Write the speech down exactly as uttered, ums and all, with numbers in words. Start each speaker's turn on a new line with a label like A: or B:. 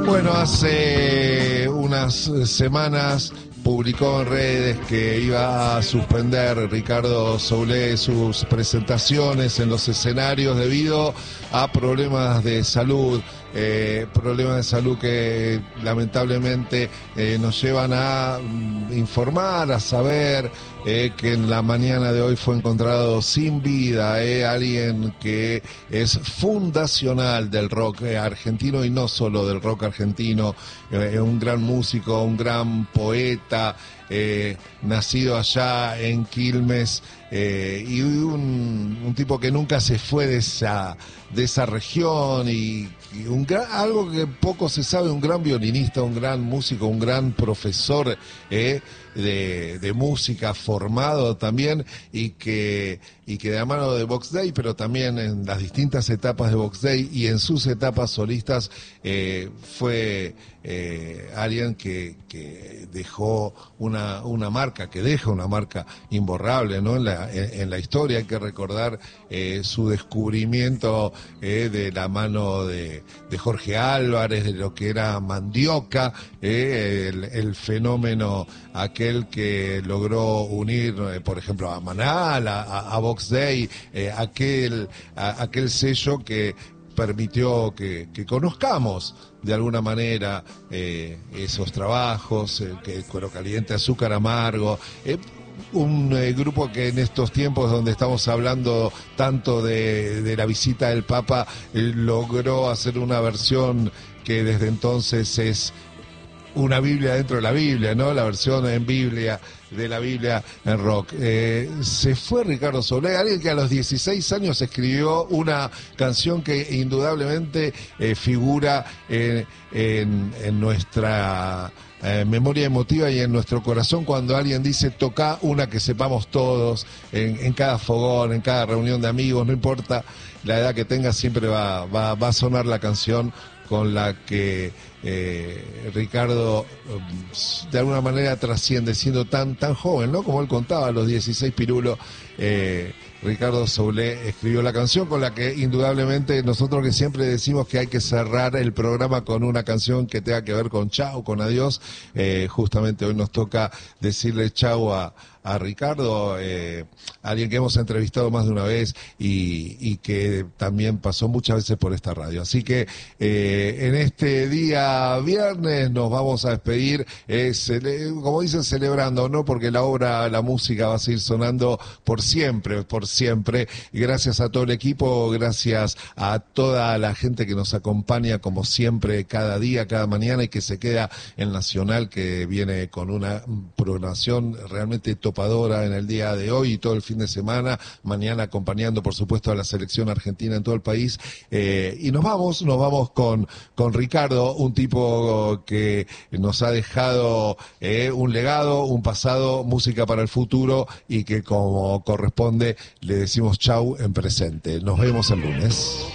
A: Bueno, hace unas semanas publicó en redes que iba a suspender Ricardo Soule sus presentaciones en los escenarios debido a problemas de salud. Eh, problemas de salud que lamentablemente eh, nos llevan a mm, informar, a saber eh, que en la mañana de hoy fue encontrado sin vida eh, alguien que es fundacional del rock eh, argentino y no solo del rock argentino, eh, un gran músico, un gran poeta, eh, nacido allá en Quilmes, eh, y un, un tipo que nunca se fue de esa, de esa región y Y un gran, algo que poco se sabe, un gran violinista, un gran músico, un gran profesor eh, de, de música formado también y que, y que de la mano de Box Day, pero también en las distintas etapas de Box Day y en sus etapas solistas eh, fue eh, alguien que, que dejó una, una marca, que deja una marca imborrable, ¿no? en, la, en, en la historia. Hay que recordar eh, su descubrimiento eh, de la mano de de Jorge Álvarez, de lo que era Mandioca, eh, el, el fenómeno aquel que logró unir, eh, por ejemplo, a Manal, a, a Box Day, eh, aquel, a, aquel sello que permitió que, que conozcamos de alguna manera eh, esos trabajos, eh, que Cuero Caliente, Azúcar Amargo, eh, un eh, grupo que en estos tiempos donde estamos hablando tanto de, de la visita del Papa, eh, logró hacer una versión que desde entonces es una Biblia dentro de la Biblia, ¿no? La versión en Biblia de la Biblia en rock. Eh, se fue Ricardo Soule, alguien que a los dieciséis años escribió una canción que indudablemente eh, figura en, en, en nuestra eh, memoria emotiva y en nuestro corazón cuando alguien dice toca una que sepamos todos, en, en cada fogón, en cada reunión de amigos, no importa la edad que tengas, siempre va, va, va a sonar la canción con la que eh, Ricardo de alguna manera trasciende, siendo tan tan joven, ¿no? Como él contaba, a los dieciséis pirulos, eh, Ricardo Soule escribió la canción con la que indudablemente nosotros que siempre decimos que hay que cerrar el programa con una canción que tenga que ver con chau, con adiós, eh, justamente hoy nos toca decirle chau a a Ricardo, eh, alguien que hemos entrevistado más de una vez y, y que también pasó muchas veces por esta radio. Así que eh, en este día viernes nos vamos a despedir, eh, cele- como dicen, celebrando, ¿no? Porque la obra, la música va a seguir sonando por siempre, por siempre. Y gracias a todo el equipo, gracias a toda la gente que nos acompaña como siempre, cada día, cada mañana y que se queda en Nacional, que viene con una programación realmente top en el día de hoy y todo el fin de semana, mañana acompañando por supuesto a la selección argentina en todo el país, eh, y nos vamos, nos vamos con, con Ricardo, un tipo que nos ha dejado eh, un legado, un pasado, música para el futuro y que como corresponde le decimos chau en presente. Nos vemos el lunes.